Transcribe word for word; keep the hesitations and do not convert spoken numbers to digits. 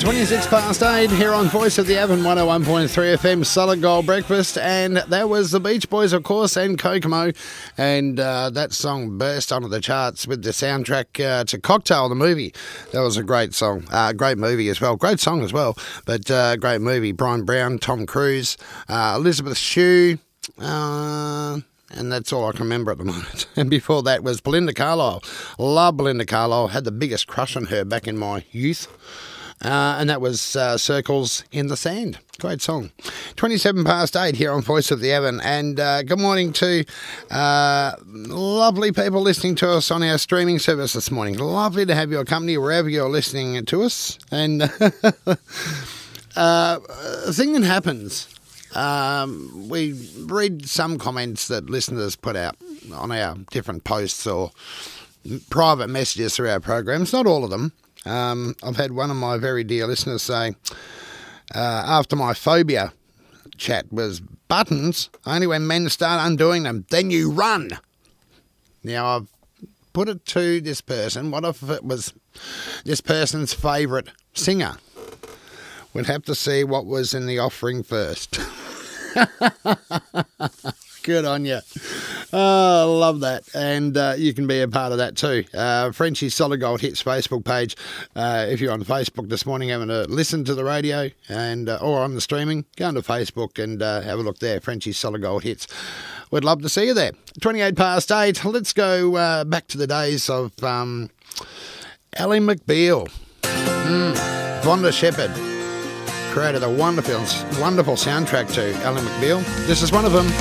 twenty-six past eight here on Voice of the Avon one oh one point three F M, Solid Gold Breakfast, and that was the Beach Boys, of course, and Kokomo, and uh, that song burst onto the charts with the soundtrack uh, to Cocktail, the movie. That was a great song, uh, great movie as well, great song as well, but uh, great movie. Brian Brown, Tom Cruise, uh, Elizabeth Shue, uh... and that's all I can remember at the moment. And before that was Belinda Carlisle. Love Belinda Carlisle. Had the biggest crush on her back in my youth. Uh, and that was uh, Circles in the Sand. Great song. twenty-seven past eight here on Voice of the Avon. And uh, good morning to uh, lovely people listening to us on our streaming service this morning. Lovely to have your company wherever you're listening to us. And uh, a thing that happens... Um, we read some comments that listeners put out on our different posts or private messages through our programs. Not all of them. Um, I've had one of my very dear listeners say, uh, after my phobia chat was buttons, only when men start undoing them, then you run. Now, I've put it to this person, what if it was this person's favourite singer? We'd have to see what was in the offering first. Good on you. Oh, I love that. And uh, you can be a part of that too. Uh, Frenchie's Solid Gold Hits Facebook page. Uh, if you're on Facebook this morning having a listen to the radio and uh, or on the streaming, go onto Facebook and uh, have a look there. Frenchie's Solid Gold Hits. We'd love to see you there. twenty-eight past eight. Let's go uh, back to the days of um, Ally McBeal. Mm, Vonda Shepard created a wonderful, wonderful soundtrack to Ally McBeal. This is one of them.